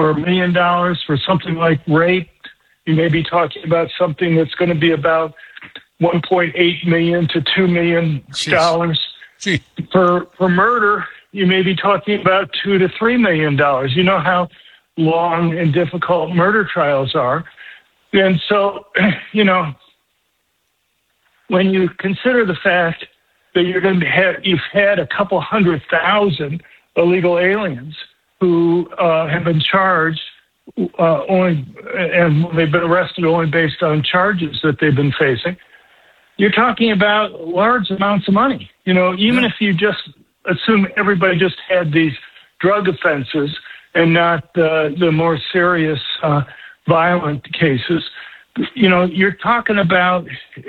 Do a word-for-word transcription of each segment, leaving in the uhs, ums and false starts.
or a million dollars for something like rape, you may be talking about something that's going to be about one point eight million to two million dollars. For for murder, you may be talking about two to three million dollars. You know how long and difficult murder trials are, and so you know when you consider the fact that you're going to have you've had a couple hundred thousand illegal aliens who uh, have been charged uh, only, and they've been arrested only based on charges that they've been facing. You're talking about large amounts of money. You know, even yeah. if you just assume everybody just had these drug offenses and not uh, the more serious uh, violent cases, you know, you're talking about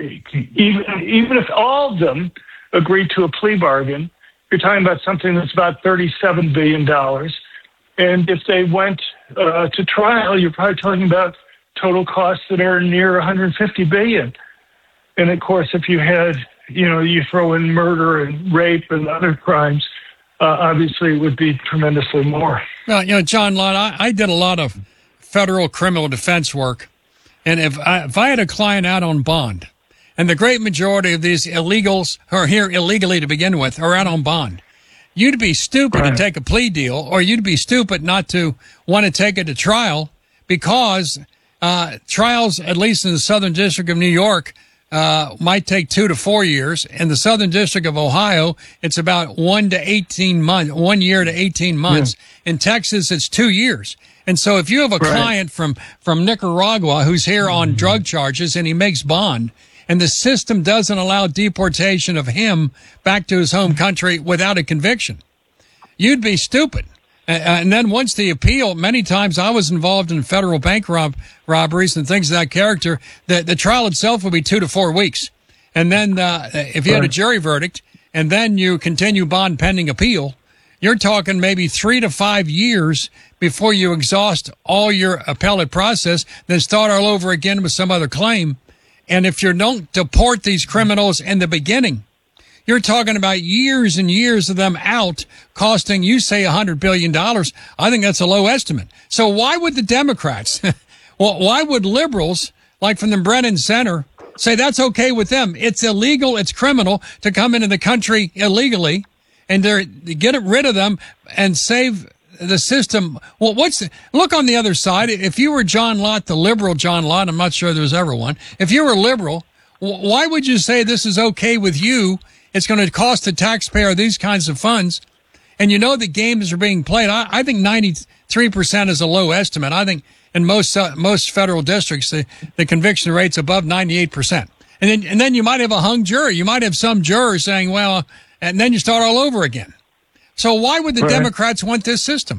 even even if all of them agreed to a plea bargain, you're talking about something that's about thirty-seven billion dollars. And if they went uh, to trial, you're probably talking about total costs that are near one hundred fifty billion dollars. And of course, if you had, you know, you throw in murder and rape and other crimes, uh, obviously it would be tremendously more. Well, you know, John Lott, I, I did a lot of federal criminal defense work. And if I, if I had a client out on bond, and the great majority of these illegals who are here illegally to begin with are out on bond, you'd be stupid right. to take a plea deal, or you'd be stupid not to want to take it to trial, because uh, trials, at least in the Southern District of New York, uh, might take two to four years. In the Southern District of Ohio, it's about one to eighteen months, one year to eighteen months. Yeah. In Texas, it's two years. And so if you have a right. client from, from Nicaragua who's here on mm-hmm. drug charges and he makes bond, and the system doesn't allow deportation of him back to his home country without a conviction, you'd be stupid. And then once the appeal, many times I was involved in federal bank rob- robberies and things of that character, the, the trial itself would be two to four weeks. And then uh, if you had a jury verdict and then you continue bond pending appeal, you're talking maybe three to five years before you exhaust all your appellate process, then start all over again with some other claim. And if you don't deport these criminals in the beginning, you're talking about years and years of them out, costing, you say, one hundred billion dollars. I think that's a low estimate. So why would the Democrats, well, why would liberals, like from the Brennan Center, say that's okay with them? It's illegal, it's criminal to come into the country illegally, and they're, get rid of them and save the system. Well, what's the, look on the other side. If you were John Lott, the liberal John Lott, I'm not sure there was ever one. If you were liberal, why would you say this is okay with you? It's going to cost the taxpayer these kinds of funds. And you know the games are being played. I, I think ninety-three percent is a low estimate. I think in most uh, most federal districts, the, the conviction rate's above ninety-eight percent. And then, and then you might have a hung jury. You might have some jurors saying, well, and then you start all over again. So why would the right. Democrats want this system?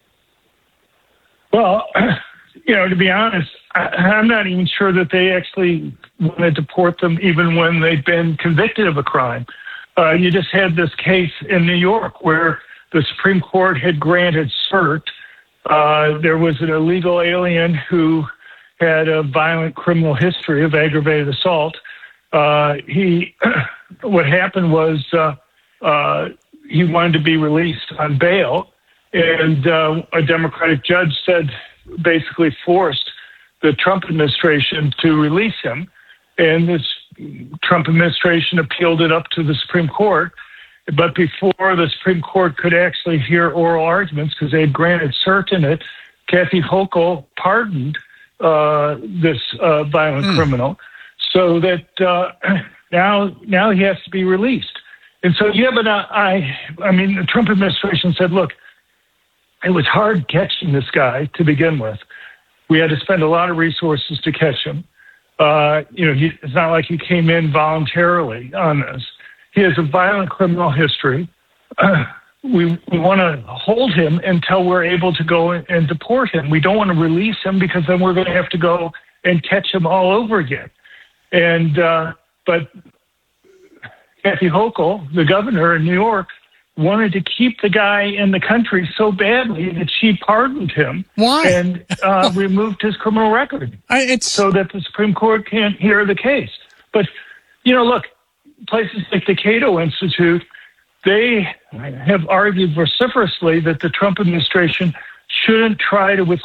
Well, you know, to be honest, I, I'm not even sure that they actually want to deport them even when they've been convicted of a crime. Uh, you just had this case in New York where the Supreme Court had granted cert. Uh, there was an illegal alien who had a violent criminal history of aggravated assault. Uh, he, what happened was uh, uh, he wanted to be released on bail, and uh, a Democratic judge said, basically forced the Trump administration to release him. And this Trump administration appealed it up to the Supreme Court. But before the Supreme Court could actually hear oral arguments, because they had granted cert in it, Kathy Hochul pardoned uh, this uh, violent mm. criminal, so that uh, now now he has to be released. And so, yeah, but I, I mean, the Trump administration said, look, it was hard catching this guy to begin with. We had to spend a lot of resources to catch him. Uh, you know, he, it's not like he came in voluntarily on this. He has a violent criminal history. Uh, we we want to hold him until we're able to go and deport him. We don't want to release him because then we're going to have to go and catch him all over again. And uh, but Kathy Hochul, the governor in New York, wanted to keep the guy in the country so badly that she pardoned him. Why? And uh, removed his criminal record I, it's... so that the Supreme Court can't hear the case. But, you know, look, places like the Cato Institute, they have argued vociferously that the Trump administration shouldn't try to withhold